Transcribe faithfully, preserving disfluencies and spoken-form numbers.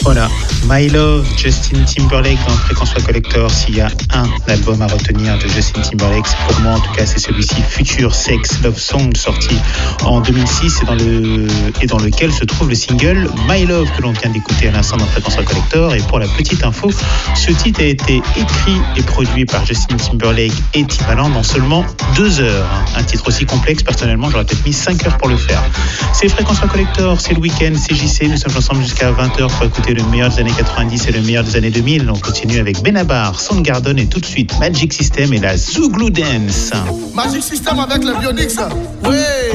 Voilà, My Love, Justin Timberlake dans Fréquence Collector. S'il y a un album à retenir de Justin Timberlake, c'est pour moi en tout cas c'est celui-ci, Future Sex Love Song, sorti en deux mille six et dans, le, et dans lequel se trouve le single My Love que l'on vient d'écouter à l'instant dans Fréquence Collector. Et pour la petite info, ce titre a été écrit et produit par Justin Timberlake et Timbaland en seulement deux heures. Un titre aussi complexe, personnellement j'aurais peut-être mis cinq heures pour le faire. C'est Fréquence Collector, c'est le week-end, c'est J C, nous sommes ensemble jusqu'à vingt heures pour écouter le meilleur des années quatre-vingt-dix et le meilleur des années deux mille. On continue avec Benabar, Soundgarden et tout de suite Magic System et la Zouglou Dance. Magic System avec le Bionix, ouais.